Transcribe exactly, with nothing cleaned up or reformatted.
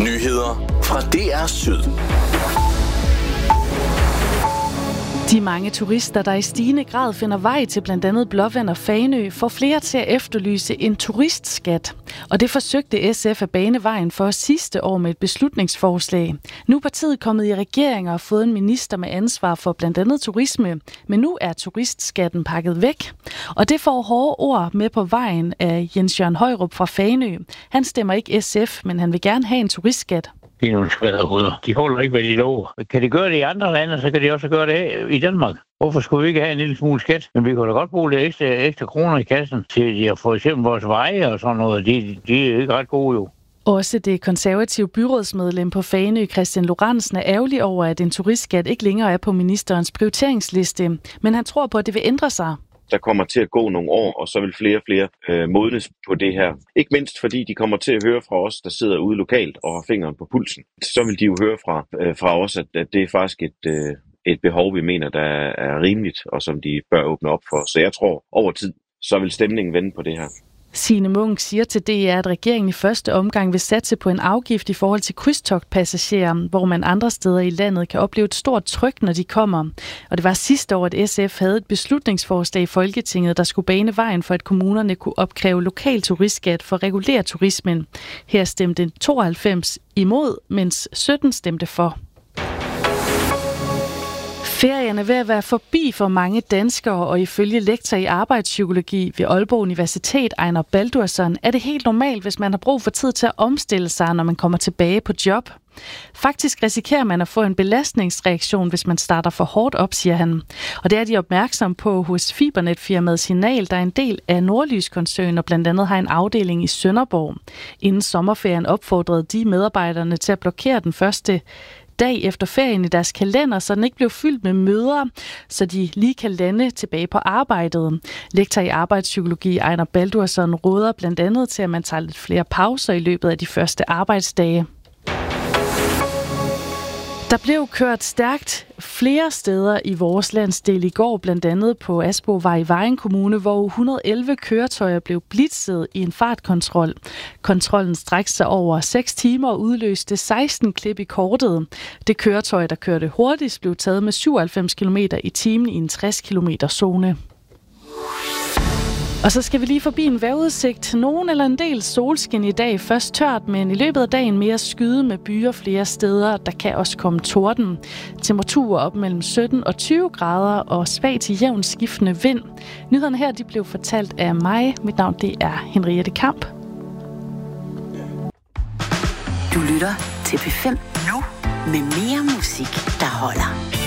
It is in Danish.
Nyheder fra D R Syd. De mange turister, der i stigende grad finder vej til blandt andet Blåvand og Fanø, får flere til at efterlyse en turistskat. Og det forsøgte S F at bane vejen for sidste år med et beslutningsforslag. Nu er partiet kommet i regering og har fået en minister med ansvar for blandt andet turisme, men nu er turistskatten pakket væk. Og det får hårde ord med på vejen af Jens Jørgen Højrup fra Fanø. Han stemmer ikke S F, men han vil gerne have en turistskat. Det er nogle skrædderhuder. De holder ikke, hvad de lover. Kan de gøre det i andre lande, så kan de også gøre det i Danmark. Hvorfor skulle vi ikke have en lille smule skat? Men vi kunne da godt bruge lidt ekstra, ekstra kroner i kassen til at for eksempel vores veje og sådan noget. De, de er ikke ret gode jo. Også det konservative byrådsmedlem på Fanø, Christian Lorentzen, er ærgerlig over, at en turistskat ikke længere er på ministerens prioriteringsliste. Men han tror på, at det vil ændre sig. Der kommer til at gå nogle år, og så vil flere og flere øh, modnes på det her. Ikke mindst fordi de kommer til at høre fra os, der sidder ude lokalt og har fingeren på pulsen. Så vil de jo høre fra, øh, fra os, at, at det er faktisk et, øh, et behov, vi mener, der er rimeligt, og som de bør åbne op for. Så jeg tror, over tid, så vil stemningen vende på det her. Signe Munk siger til D R, at regeringen i første omgang vil satse på en afgift i forhold til krydstogtpassagerer, hvor man andre steder i landet kan opleve et stort tryk, når de kommer. Og det var sidste år, at S F havde et beslutningsforslag i Folketinget, der skulle bane vejen for, at kommunerne kunne opkræve lokal turistskat for at regulere turismen. Her stemte tooghalvfems imod, mens sytten stemte for. Ferien er ved at være forbi for mange danskere, og ifølge lektor i arbejdspsykologi ved Aalborg Universitet, Einar Baldursson, er det helt normalt, hvis man har brug for tid til at omstille sig, når man kommer tilbage på job. Faktisk risikerer man at få en belastningsreaktion, hvis man starter for hårdt op, siger han. Og det er de opmærksom på hos fibernetfirmaet Signal, der er en del af Nordlys-koncernen og blandt andet har en afdeling i Sønderborg. Inden sommerferien opfordrede de medarbejderne til at blokere den første dag efter ferien i deres kalender, så den ikke blev fyldt med møder, så de lige kan lande tilbage på arbejdet. Lektor i arbejdspsykologi Einar Baldursson råder blandt andet til, at man tager lidt flere pauser i løbet af de første arbejdsdage. Der blev kørt stærkt flere steder i vores landsdel i går, blandt andet på Asbovej i Vejen Kommune, hvor et hundrede og elleve køretøjer blev blitzet i en fartkontrol. Kontrollen strakte sig over seks timer og udløste seksten klip i kortet. Det køretøj, der kørte hurtigst, blev taget med syvoghalvfems kilometer i timen i en tres kilometer zone. Og så skal vi lige forbi en vejrudsigt. Nogen eller en del solskin i dag. Først tørt, men i løbet af dagen mere skyde med byer flere steder. Der kan også komme torden. Temperaturer op mellem sytten og tyve grader og svag til jævn skiftende vind. Nyhederne her de blev fortalt af mig. Mit navn det er Henriette Kamp. Du lytter til P fem nu med mere musik, der holder.